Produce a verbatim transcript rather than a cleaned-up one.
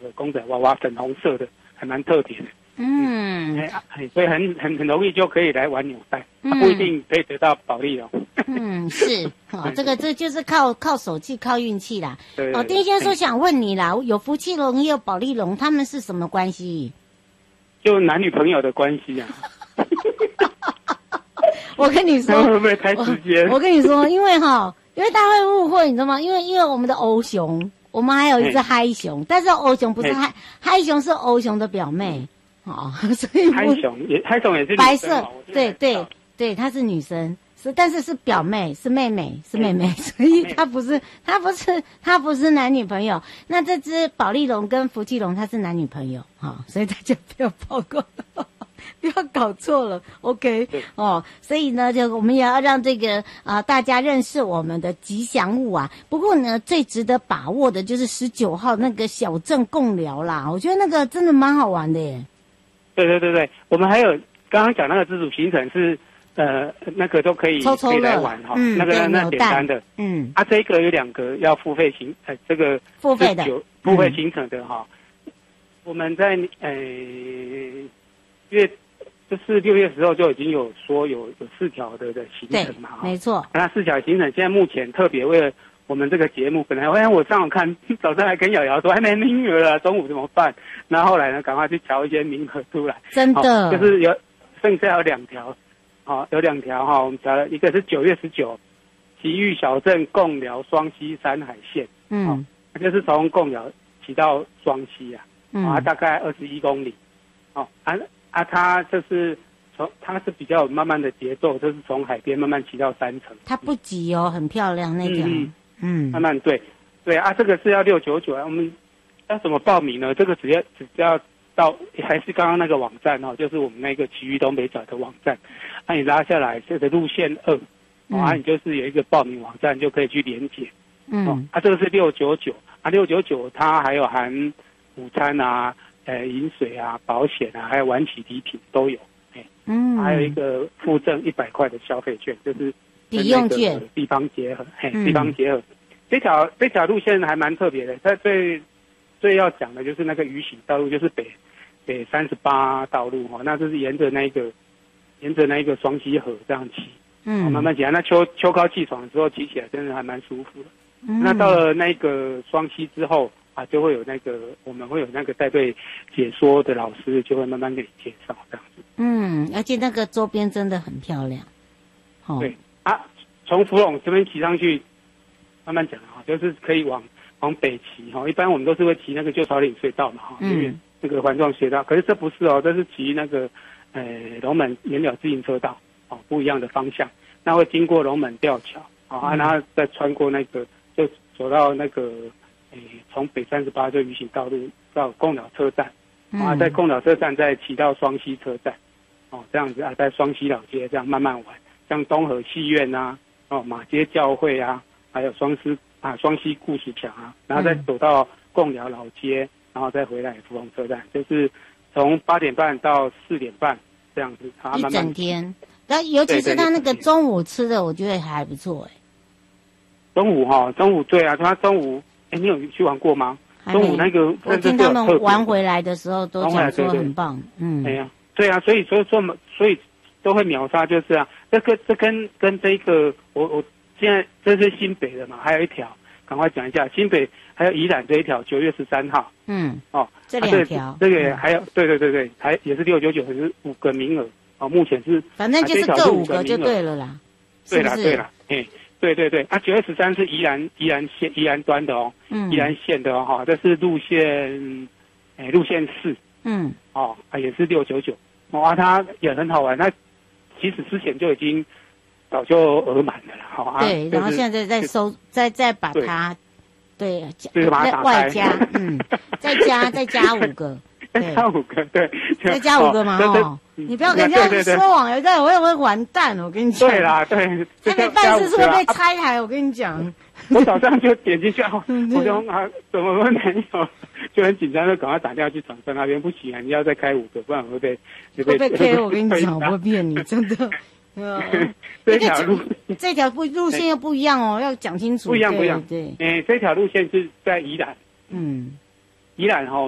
的公仔娃娃，粉红色的，还蛮特别的。 嗯， 哎、嗯，所以很很很容易就可以来玩扭蛋，嗯、不一定可以得到保利龙。 嗯，是哦，这个这就是靠靠手气、靠运气啦。 对对对哦，丁先生想问你啦，有福气龙也有保利龙，他们是什么关系？ 就男女朋友的关系啊。 我跟你说， 会不会太直接？ 我, 我跟你说，因为哈，因为大家会误会，你知道吗？因为因为我们的欧熊，我们还有一只嗨熊，但是欧熊不是嗨，嗨熊是欧熊的表妹。哦，所以嗨熊也嗨熊也是白色，对对对，她是女生，是但是是表妹，是妹妹，是妹妹，所以她不是她不是她不是男女朋友。那这只保利龙跟福气龙它是男女朋友，哈、哦，所以大家不要曝光，不要搞错了 ，OK？ 哦，所以呢，就我们也要让这个啊、呃、大家认识我们的吉祥物啊。不过呢，最值得把握的就是十九号那个小镇共聊啦，我觉得那个真的蛮好玩的耶。 对对对对，我们还有刚刚讲那个自主行程是呃那个都可以抽抽可以来玩哈、 嗯， 那个那简单的， 嗯， 啊这个有两个要付费行，呃这个付费的付费行程的哈、嗯，我们在呃月就是六月时候就已经有说有有四条的的行程嘛， 没错， 那四条行程现在目前特别为了我们这个节目，本来哎我上网看早上还跟瑶瑶说还没名额了，中午怎么办？那后来呢，赶快去调一些名额出来。 真的， 哦、就是有剩下有两条，好、哦、有两条哈、哦，我们调了一个是九月十九，奇遇小镇贡寮双溪山海线， 嗯， 哦、就是从贡寮骑到双溪啊，嗯、啊大概二十一公里，哦啊啊它就是从它是比较慢慢的节奏，就是从海边慢慢骑到山城。 它不急哦，很漂亮那条。嗯嗯，慢慢对，对啊，这个是要六九九啊。我们要怎么报名呢？这个只要只要到还是刚刚那个网站哦，就是我们那个奇遇东北角的网站，那、啊、你拉下来这个路线二，嗯、啊，你就是有一个报名网站就可以去连结。 嗯， 哦，啊，这个是六九九啊，六九九它还有含午餐啊、呃饮水啊、保险啊，还有晚起礼品都有。哎，嗯，还有一个附赠一百块的消费券，就是。 抵用券， 地方结合，嘿，地方结合，嗯、这条这条路线还蛮特别的。它最最要讲的就是那个鱼行道路，就是北北三十八道路哈，那就是沿着那个沿着那个双溪河这样骑，嗯，慢慢骑。那秋秋高气爽的时候骑起来真的还蛮舒服的。嗯、那到了那个双溪之后啊，就会有那个我们会有那个带队解说的老师就会慢慢给你介绍这样子。 嗯，而且那个周边真的很漂亮。 哦、对。啊，从福隆这边骑上去，慢慢讲哈，就是可以往往北骑哈。一般我们都是会骑那个旧草岭隧道嘛哈，嗯，那个环状隧道。可是这不是哦，这是骑那个呃龙门原了自行车道哦，不一样的方向。那会经过龙门吊桥啊，然后再穿过那个，就走到那个诶，从北三十八就鱼行道路到贡寮车站，啊，在贡寮车站再骑到双溪车站，哦，这样子啊，在双溪老街这样慢慢玩。像东河戏院啊，哦马街教会啊，还有双溪啊双溪故事墙啊，然后再走到贡寮老街，然后再回来福隆车站，就是从八点半到四点半这样子，啊、 一整天。那尤其是他那个中午吃的，我觉得还不错哎。 中午哈、哦，中午对啊，他中午哎，你有去玩过吗？中午那个我听他们玩回来的时候都讲说很棒，嗯， 哎呀，对啊，所以所以说所以都会秒杀，就是啊。这个这跟跟这个，我我现在这是新北的嘛，还有一条，赶快讲一下，新北还有宜兰这一条，九月十三号， 嗯， 哦， 这两条， 啊、这个还有，对对对对，还也是六九九，可是五个名额，哦，目前是， 反正就是各五个就对了啦， 对啦对啦，哎，对对对，啊，九月十三是宜兰宜兰县宜兰端的哦，嗯，宜兰县的哦，哈，这是路线，哎，路线四， 嗯， 哦，啊，也是六九九，哦，啊，它也很好玩，它。其实之前就已经早就额满了啦，好啊。 对，然后现在再收，再再把它，对， 对，把它打开， 外加，嗯，再加再加五个， 再加五个，对， 再加五个嘛，哦，你不要跟人家说谎，有在我会完蛋，我跟你讲。 对啦，对， 那你办事是会被拆台，我跟你讲。 我早上就点进去，我就啊，怎么会没有？就很紧张，就赶快打电话去厂商那边，不行啊，你要再开五个，不然会被会被 K。我跟你讲，我不会骗你，真的。 这条路， 这条路路线又不一样哦，要讲清楚。 不一样，不一样。 对， 哎，这条路线是在宜兰， 嗯， 宜兰哈。